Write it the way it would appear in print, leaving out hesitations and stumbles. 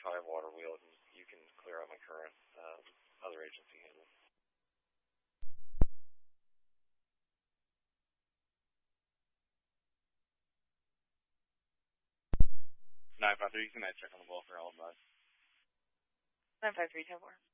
955 water wheel, and you can clear out my current other agency handle. 953, you can night check on the ball for Alibi. 953, 10-4.